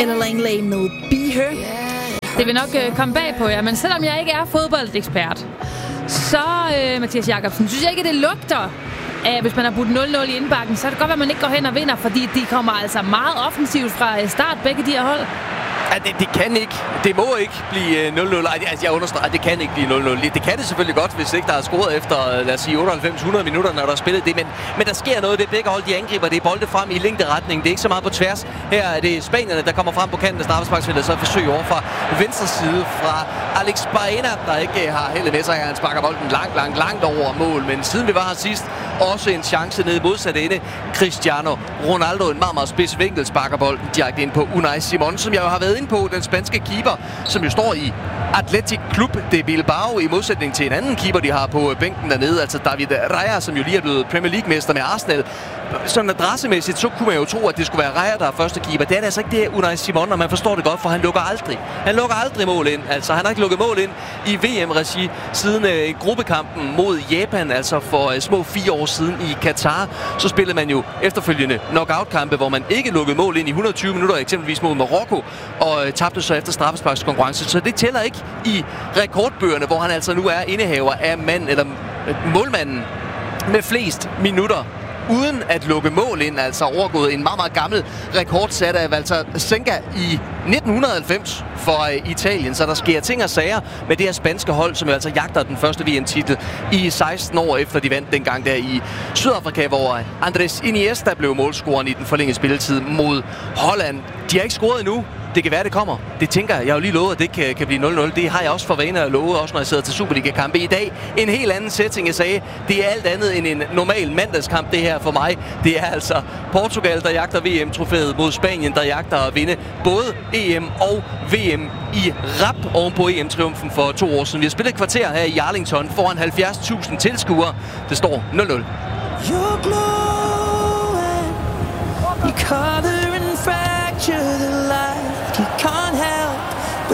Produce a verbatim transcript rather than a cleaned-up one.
eller Langley med Be Her. Det vil nok øh, komme bag på jer, men selvom jeg ikke er fodboldekspert, så, øh, Mathias Jakobsen, synes jeg ikke, det lugter af, hvis man har budt nul nul i indbakken, så er det godt, at man ikke går hen og vinder, fordi de kommer altså meget offensivt fra start, begge de her hold. Ja, det, det kan ikke. Det må ikke blive nul nul. Altså, jeg understreger, det kan ikke blive nul nul. Det kan det selvfølgelig godt, hvis ikke der er scoret efter, lad os sige, otteoghalvfems hundrede minutter, når der er spillet det. Men, men der sker noget. Det er begge hold, de angriber. Det er bolde frem i længderetning. Det er ikke så meget på tværs. Her er det spanierne, der kommer frem på kanten af straffesparksfeltet. Så forsøg over fra venstre side fra Alex Baena, der ikke har heldet med sig her. Han sparker bolden langt, langt, langt over mål. Men siden vi var her sidst, også en chance nede i modsatte ende. Cristiano Ronaldo, en meget, meget spids vinkel, sparker bolden direkte ind på Unai Simon, som jeg jo har været inde på, den spanske keeper, som jo står i Athletic Club de Bilbao, i modsætning til en anden keeper, de har på bænken dernede, altså David Raya, som jo lige er blevet Premier League-mester med Arsenal. Sådan adressemæssigt, så kunne man jo tro, at det skulle være Raya, der er første keeper. Det er det altså ikke, det er Unai Simon, og man forstår det godt, for han lukker aldrig. Han lukker aldrig mål ind. Altså, han har ikke lukket mål ind i V M-regi siden øh, gruppekampen mod Japan, altså for øh, små fire år siden i Katar. Så spillede man jo efterfølgende knockout-kampe, hvor man ikke lukkede mål ind i et hundrede og tyve minutter, eksempelvis mod Marokko, og øh, tabte så efter straffesparkskonkurrence. Så det tæller ikke i rekordbøgerne, hvor han altså nu er indehaver af mand, eller øh, målmanden med flest minutter uden at lukke mål ind, altså overgået en meget, meget gammel rekord sat af Walter Senga i nitten halvfems for uh, Italien. Så der sker ting og sager med det her spanske hold, som jo altså jagter den første V M-titel i seksten år efter de vandt dengang der i Sydafrika, hvor Andres Iniesta blev målscoreren i den forlængede spilletid mod Holland. De har ikke scoret endnu. Det kan være, det kommer. Det tænker jeg. Jeg har jo lige lovet, at det kan, kan blive nul nul. Det har jeg også for vane at love, også når jeg sidder til Superliga-kampe i dag. En helt anden setting, jeg sagde. Det er alt andet end en normal mandagskamp, det her for mig. Det er altså Portugal, der jagter V M-trofæet mod Spanien, der jagter at vinde både E M og V M i rap oven på E M-triumfen for to år siden. Vi har spillet et kvarter her i Arlington foran halvfjerds tusind tilskuere. Det står nul nul. You're glowing, you're covered in fractures.